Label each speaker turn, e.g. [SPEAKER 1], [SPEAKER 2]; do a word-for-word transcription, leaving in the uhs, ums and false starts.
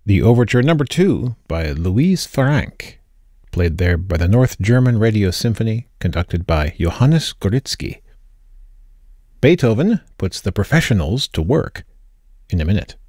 [SPEAKER 1] The Overture Number two by Louise Farrenc, played there by the North German Radio Symphony, conducted by Johannes Goritzky. Beethoven puts the professionals to work in a minute.